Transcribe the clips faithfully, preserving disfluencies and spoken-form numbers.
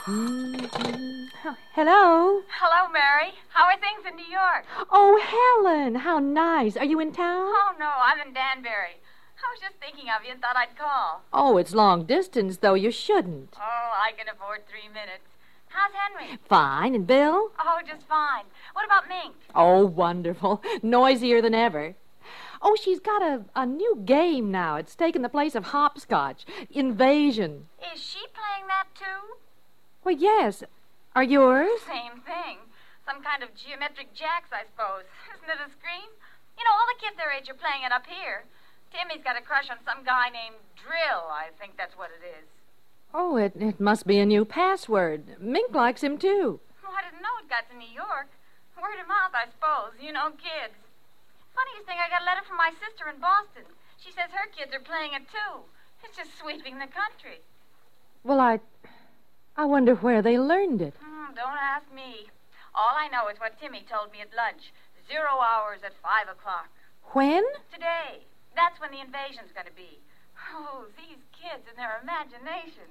Mm-hmm. Hello? Hello, Mary. How are things in New York? Oh, Helen, how nice. Are you in town? Oh, no, I'm in Danbury. I was just thinking of you and thought I'd call. Oh, it's long distance, though. You shouldn't. Oh, I can afford three minutes. How's Henry? Fine. And Bill? Oh, just fine. What about Mink? Oh, wonderful. Noisier than ever. Oh, she's got a, a new game now. It's taken the place of hopscotch. Invasion. Is she playing that, too? Well, yes. Are yours? Same thing. Some kind of geometric jacks, I suppose. Isn't it a scream? You know, all the kids their age are playing it up here. Timmy's got a crush on some guy named Drill. I think that's what it is. Oh, it, it must be a new password. Mink likes him, too. Oh, I didn't know it got to New York. Word of mouth, I suppose. You know, kids. Funniest thing, I got a letter from my sister in Boston. She says her kids are playing it, too. It's just sweeping the country. Well, I... I wonder where they learned it. Mm, don't ask me. All I know is what Timmy told me at lunch. Zero hours at five o'clock. When? Today. That's when the invasion's going to be. Oh, these kids and their imagination.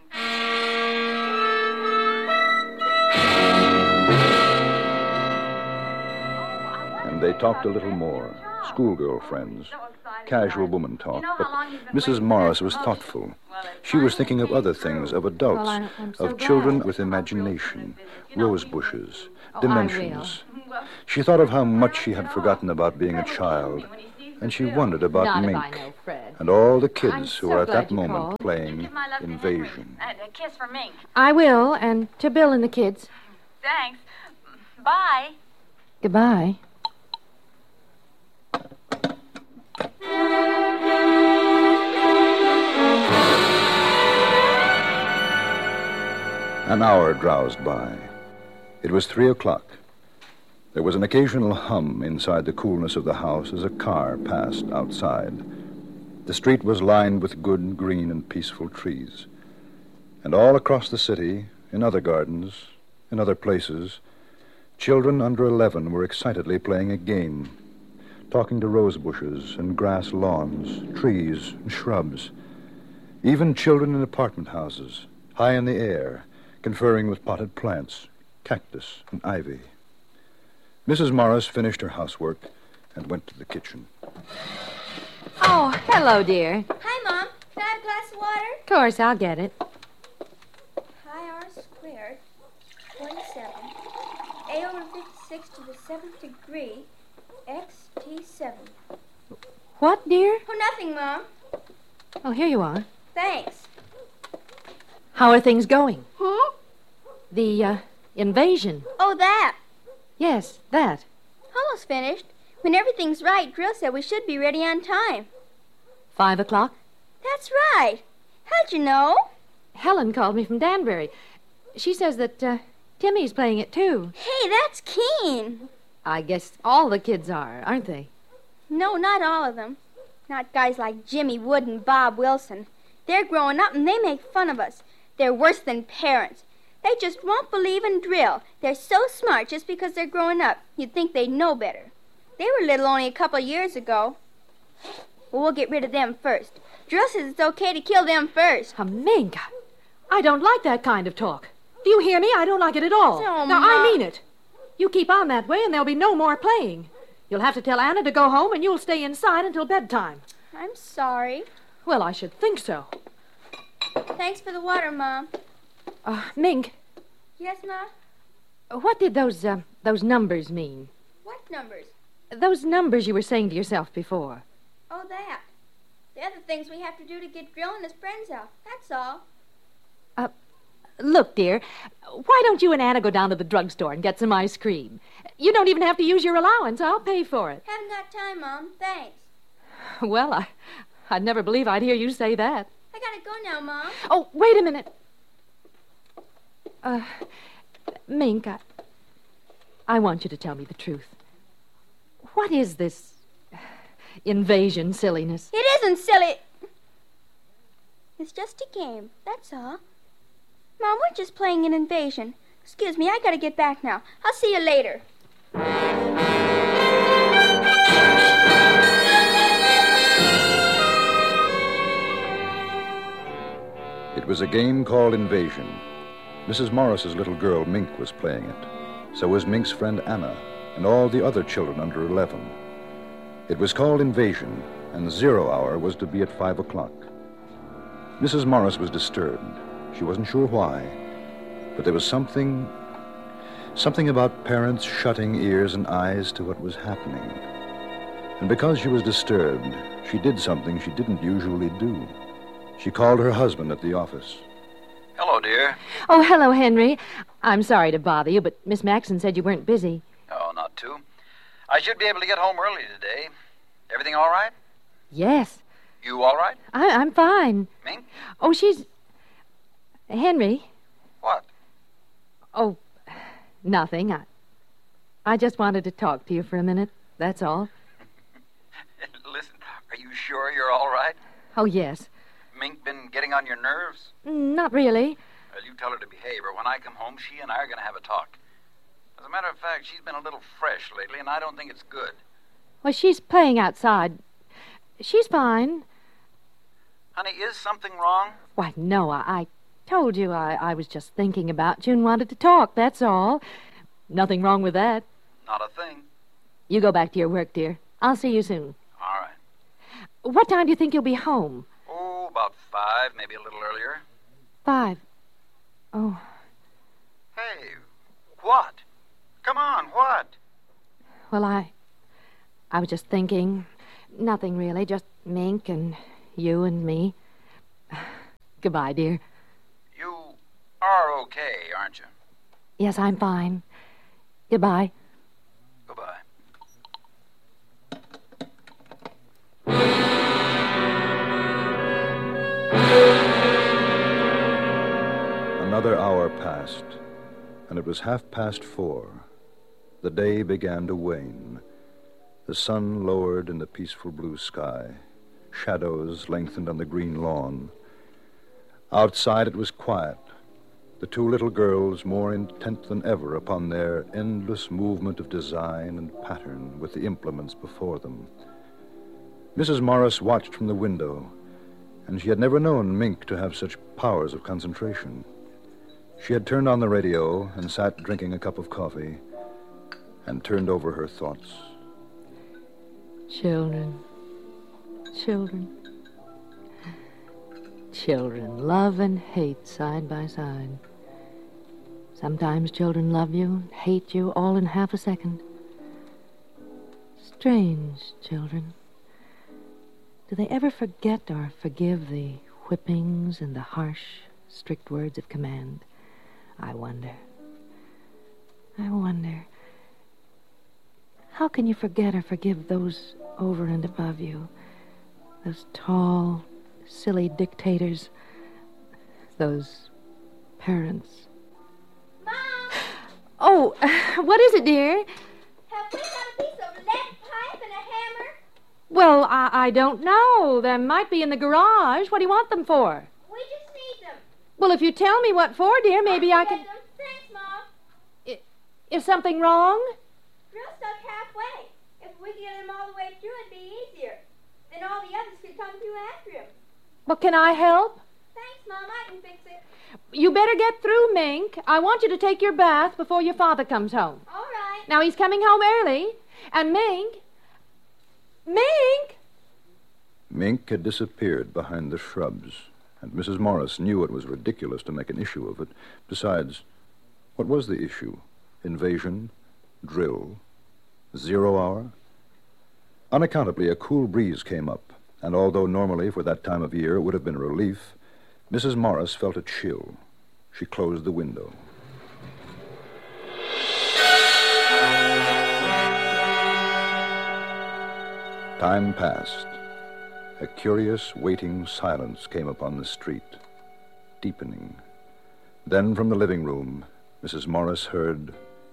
And they talked a little more. Schoolgirl friends. Casual woman talk. But Missus Morris was thoughtful. She was thinking of other things, of adults, Well, I'm- I'm so of children glad. with imagination, rose bushes, dimensions. She thought of how much she had forgotten about being a child, and she wondered about Not if Mink I know Fred. and all the I'm kids who so were at glad that you moment called. playing Give my love to Invasion. Henry. And a kiss for Mink. I will, and to Bill and the kids. Thanks. Bye. Goodbye. An hour drowsed by. It was three o'clock. There was an occasional hum inside the coolness of the house as a car passed outside. The street was lined with good, green, and peaceful trees. And all across the city, in other gardens, in other places, children under eleven were excitedly playing a game, talking to rose bushes and grass lawns, trees and shrubs. Even children in apartment houses, high in the air, conferring with potted plants, cactus and ivy. Missus Morris finished her housework and went to the kitchen. Oh, hello, dear. Hi, Mom. Can I have a glass of water? Of course, I'll get it. Pi r squared, forty-seven. A over fifty-six to the seventh degree, x t seven. What, dear? Oh, nothing, Mom. Well, here you are. Thanks. How are things going? Hmm? The, uh, invasion. Oh, that. Yes, that. Almost finished. When everything's right, Drill said we should be ready on time. Five o'clock? That's right. How'd you know? Helen called me from Danbury. She says that, uh, Timmy's playing it, too. Hey, that's keen. I guess all the kids are, aren't they? No, not all of them. Not guys like Jimmy Wood and Bob Wilson. They're growing up and they make fun of us. They're worse than parents. They just won't believe in Drill. They're so smart just because they're growing up. You'd think they'd know better. They were little only a couple years ago. Well, we'll get rid of them first. Drill says it's okay to kill them first. A mink. I don't like that kind of talk. Do you hear me? I don't like it at all. Oh, now, Ma. I mean it. You keep on that way and there'll be no more playing. You'll have to tell Anna to go home and you'll stay inside until bedtime. I'm sorry. Well, I should think so. Thanks for the water, Mom. Uh, Mink, Yes, Ma? what did those, uh, those numbers mean? What numbers? Those numbers you were saying to yourself before. Oh, that. They're the things we have to do to get Drill and his friends out. That's all. Uh, look, dear, why don't you and Anna go down to the drugstore and get some ice cream? You don't even have to use your allowance. I'll pay for it. Haven't got time, Mom. Thanks. Well, I, I'd never believe I'd hear you say that. I gotta go now, Mom. Oh, wait a minute. Uh, Mink, I, I want you to tell me the truth. What is this invasion silliness? It isn't silly. It's just a game, that's all. Mom, we're just playing an invasion. Excuse me, I gotta get back now. I'll see you later. It was a game called Invasion. Missus Morris's little girl, Mink, was playing it. So was Mink's friend Anna and all the other children under eleven. It was called Invasion, and zero hour was to be at five o'clock. Missus Morris was disturbed. She wasn't sure why, but there was something, something about parents shutting ears and eyes to what was happening. And because she was disturbed, she did something she didn't usually do. She called her husband at the office. Hello, dear. Oh, hello, Henry. I'm sorry to bother you, but Miss Maxon said you weren't busy. Oh, not too. I should be able to get home early today. Everything all right? Yes. You all right? I, I'm fine. Mink? Oh, she's... Henry? What? Oh, nothing. I, I just wanted to talk to you for a minute. That's all. Listen, are you sure you're all right? Oh, yes. Mink been getting on your nerves? Not really. Well, you tell her to behave, or when I come home, she and I are going to have a talk. As a matter of fact, she's been a little fresh lately, and I don't think it's good. Well, she's playing outside. She's fine. Honey, is something wrong? Why, no, I, I told you I, I was just thinking about you and wanted to talk, that's all. Nothing wrong with that. Not a thing. You go back to your work, dear. I'll see you soon. All right. What time do you think you'll be home? Oh, about five, maybe a little earlier. Five. Oh. Hey, what? Come on, what? Well, I... I was just thinking. Nothing really, just Mink and you and me. Goodbye, dear. You are okay, aren't you? Yes, I'm fine. Goodbye. Goodbye. Another hour passed, and it was half past four. The day began to wane. The sun lowered in the peaceful blue sky. Shadows lengthened on the green lawn. Outside it was quiet. The two little girls more intent than ever upon their endless movement of design and pattern with the implements before them. Missus Morris watched from the window, and she had never known Mink to have such powers of concentration. She had turned on the radio and sat drinking a cup of coffee and turned over her thoughts. Children. Children. Children love and hate side by side. Sometimes children love you and hate you all in half a second. Strange children. Do they ever forget or forgive the whippings and the harsh, strict words of command? I wonder. I wonder. How can you forget or forgive those over and above you? Those tall, silly dictators. Those parents. Mom! Oh, what is it, dear? Have we got a piece of lead pipe and a hammer? Well, I, I don't know. They might be in the garage. What do you want them for? We just need them. Well, if you tell me what for, dear, maybe I Get can... them. Thanks, Mom. I- Is something wrong? Drill's stuck halfway. If we could get him all the way through, it'd be easier. Then all the others could come through after him. Well, can I help? Thanks, Mom. I can fix it. You better get through, Mink. I want you to take your bath before your father comes home. All right. Now, he's coming home early. And Mink... Mink! Mink had disappeared behind the shrubs, and Missus Morris knew it was ridiculous to make an issue of it. Besides, what was the issue? Invasion? Drill? Zero hour? Unaccountably, a cool breeze came up, and although normally for that time of year it would have been a relief, Missus Morris felt a chill. She closed the window. Time passed. A curious, waiting silence came upon the street, deepening. Then from the living room, Missus Morris heard...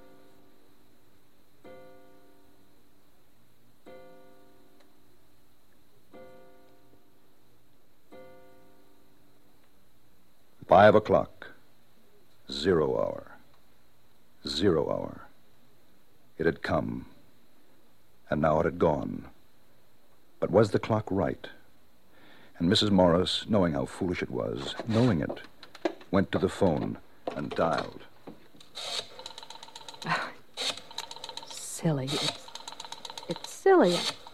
Five o'clock. Zero hour. Zero hour. It had come, and now it had gone. But was the clock right? And Missus Morris, knowing how foolish it was, knowing it, went to the phone and dialed. Silly. It's, it's silly.